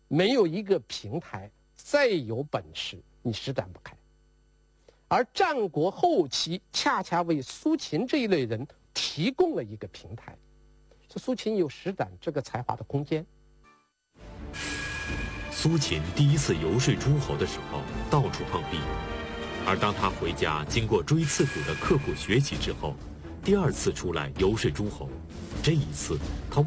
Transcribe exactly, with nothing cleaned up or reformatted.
没有一个平台，再有本事你施展不开。而战国后期恰恰为苏秦这一类人提供了一个平台，这苏秦有施展这个才华的空间。 苏秦第一次游说诸侯的时候，到处碰壁，而当他回家经过锥刺股的刻苦学习之后，第二次出来游说诸侯，这一次他